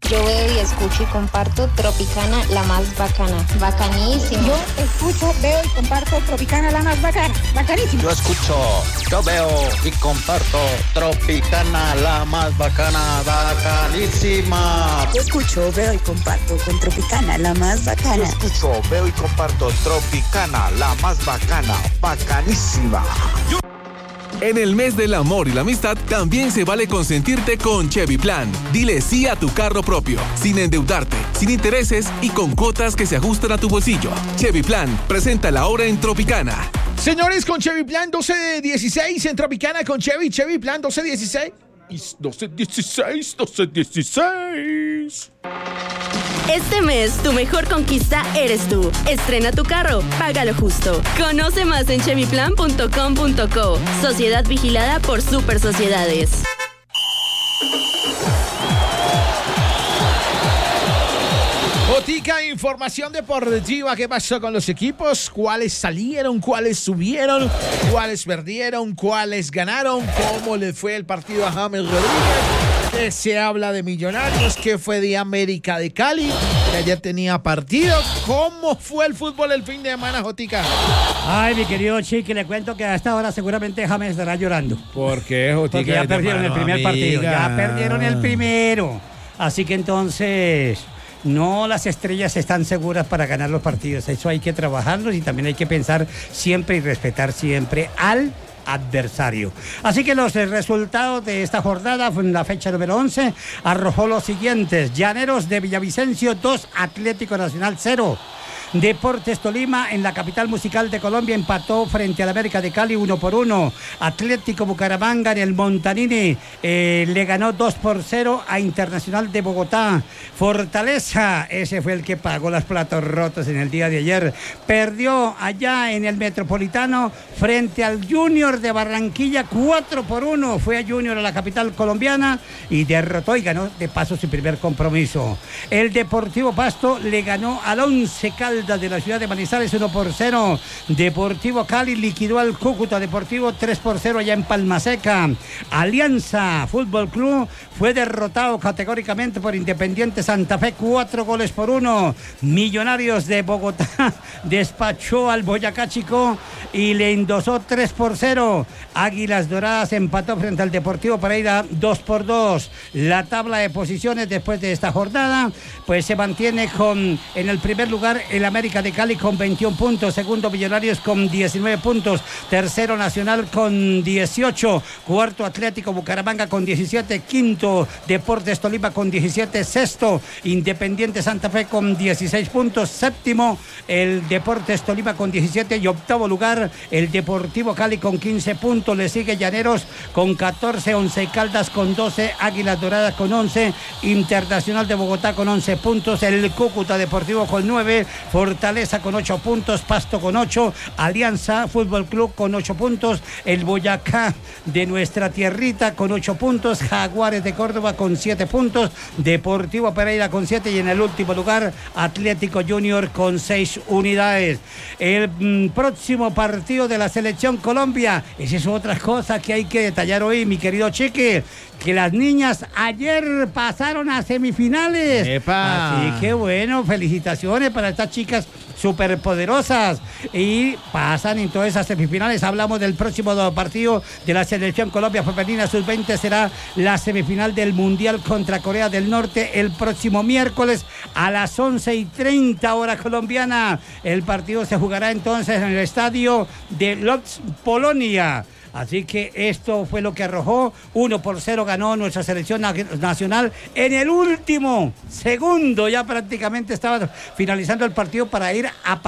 Yo veo y escucho y comparto Tropicana, la más bacana. Bacanísimo. Yo escucho, veo y comparto Tropicana, la más bacana. Bacanísimo. Yo escucho, yo veo y comparto Tropicana, la más bacana. Bacanísima. Yo escucho, veo y comparto con Tropicana, la más bacana. Yo escucho, veo y comparto Tropicana, la más bacana. Bacanísima. En el mes del amor y la amistad, también se vale consentirte con Chevy Plan. Dile sí a tu carro propio, sin endeudarte, sin intereses y con cuotas que se ajustan a tu bolsillo. Chevy Plan, presenta la hora en Tropicana. Señores, con Chevy Plan 1216 en Tropicana con Chevy Plan 1216. 1216. Este mes, tu mejor conquista eres tú. Estrena tu carro, págalo justo. Conoce más en chevyplan.com.co. Sociedad vigilada por Super Sociedades. Botica, información deportiva. ¿Qué pasó con los equipos? ¿Cuáles salieron? ¿Cuáles subieron? ¿Cuáles perdieron? ¿Cuáles ganaron? ¿Cómo le fue el partido a James Rodríguez? ¿Qué se habla de Millonarios? ¿Qué fue de América de Cali? Que ayer tenía partido. ¿Cómo fue el fútbol el fin de semana, Jotica? Ay, mi querido Chiqui, le cuento que a esta hora seguramente James estará llorando. ¿Por qué, Jotica? Porque ya perdieron el primer partido. Ya perdieron el primero. Así que entonces... No, las estrellas están seguras para ganar los partidos. Eso hay que trabajarlos y también hay que pensar siempre y respetar siempre al adversario. Así que los resultados de esta jornada, en la fecha número 11, arrojó los siguientes: Llaneros de Villavicencio 2, Atlético Nacional 0. Deportes Tolima, en la capital musical de Colombia, empató frente al América de Cali 1-1. Atlético Bucaramanga en el Montanini le ganó 2-0 a Internacional de Bogotá. Fortaleza, ese fue el que pagó las platos rotos en el día de ayer. Perdió allá en el Metropolitano frente al Junior de Barranquilla 4-1. Fue a Junior a la capital colombiana y derrotó y ganó de paso su primer compromiso. El Deportivo Pasto le ganó al Once Caldas de la ciudad de Manizales 1-0. Deportivo Cali liquidó al Cúcuta Deportivo 3-0 allá en Palmaseca. Alianza Fútbol Club fue derrotado categóricamente por Independiente Santa Fe 4-1. Millonarios de Bogotá despachó al Boyacá Chico y le endosó 3-0. Águilas Doradas empató frente al Deportivo Pereira 2-2. La tabla de posiciones después de esta jornada pues se mantiene en el primer lugar el América de Cali con 21 puntos, segundo Millonarios con 19 puntos, tercero Nacional con 18, cuarto Atlético Bucaramanga con 17, quinto Deportes Tolima con 17, sexto Independiente Santa Fe con 16 puntos, séptimo el Deportes Tolima con 17 y octavo lugar el Deportivo Cali con 15 puntos, le sigue Llaneros con 14, Once Caldas con 12, Águilas Doradas con 11, Internacional de Bogotá con 11 puntos, el Cúcuta Deportivo con 9, Fortaleza con 8 puntos, Pasto con 8, Alianza Fútbol Club con 8 puntos, el Boyacá de nuestra tierrita con 8 puntos, Jaguares de Córdoba con 7 puntos, Deportivo Pereira con 7 y en el último lugar Atlético Junior con 6 unidades. El próximo partido de la Selección Colombia, esa es otra cosa que hay que detallar hoy, mi querido Chiqui, que las niñas ayer pasaron a semifinales. ¡Epa! Así que bueno, felicitaciones para estas chicas superpoderosas y pasan entonces a semifinales. Hablamos del próximo partido de la Selección Colombia Femenina Sub-20, será la semifinal del Mundial contra Corea del Norte el próximo miércoles a las 11:30 hora colombiana. El partido se jugará entonces en el estadio de Lodz, Polonia. Así que esto fue lo que arrojó. 1-0 ganó nuestra selección nacional en el último segundo. Ya prácticamente estaba finalizando el partido para ir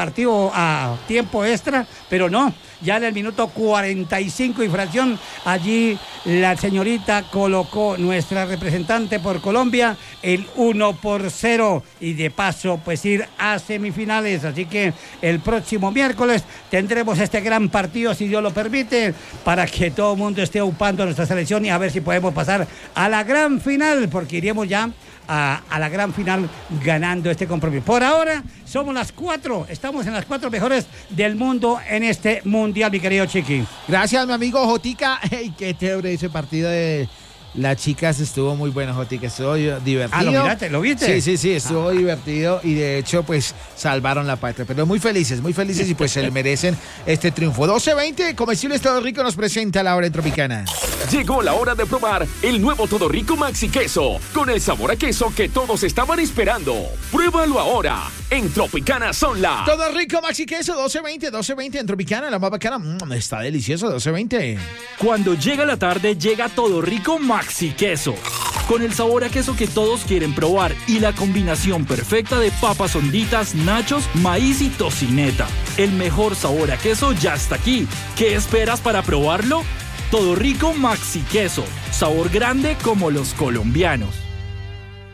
a tiempo extra, pero no. Ya en el minuto 45 y fracción, allí la señorita colocó, nuestra representante por Colombia, el 1-0 y de paso pues ir a semifinales. Así que el próximo miércoles tendremos este gran partido, si Dios lo permite, para que todo el mundo esté upando a nuestra selección y a ver si podemos pasar a la gran final, porque iremos ya a la gran final ganando este compromiso. Por ahora somos estamos en las 4 mejores del mundo en este mundial, mi querido Chiqui. Gracias, mi amigo Jotica. Hey, qué chévere ese partido de Las chicas estuvo muy bueno, Jotica, estuvo divertido. Ah, ¿lo miraste? ¿Lo viste? Sí, estuvo divertido y de hecho pues salvaron la patria. Pero muy felices y pues se le merecen este triunfo. 12:20, Comestibles Todo Rico nos presenta la hora en Tropicana. Llegó la hora de probar el nuevo Todo Rico Maxi Queso, con el sabor a queso que todos estaban esperando. Pruébalo ahora, en Tropicana son las... Todo Rico Maxi Queso, 12:20 en Tropicana, la más bacana. Está delicioso, 12:20. Cuando llega la tarde, llega Todo Rico Maxi Queso, con el sabor a queso que todos quieren probar y la combinación perfecta de papas honditas, nachos, maíz y tocineta. El mejor sabor a queso ya está aquí. ¿Qué esperas para probarlo? Todo Rico Maxi Queso, sabor grande como los colombianos.